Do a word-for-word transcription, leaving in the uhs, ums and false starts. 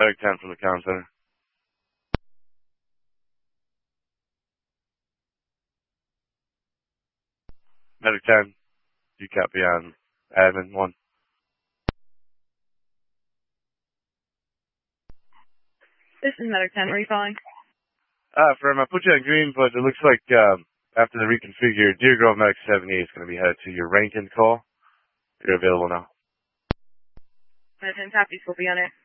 Medic ten from the comm center. Medic ten, you copy on admin one. This is Medic ten. Where are you calling? Uh, Firm, I put you on green, but it looks like um, after the reconfigure, Deer Grove Medic seventy-eight is going to be headed to your Rankin call. You're available now. Medic ten, copies. We'll be on it.